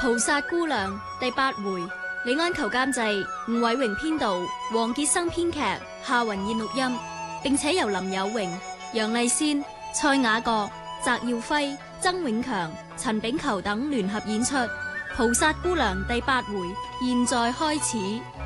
菩薩姑娘第8回，李安求監製，吳偉榮編導，黃傑生編劇，夏雲燕錄音，並且由林有榮、楊麗仙、蔡雅閣、翟耀輝、曾永強、陳炳球等聯合演出。菩薩姑娘第8回，現在開始。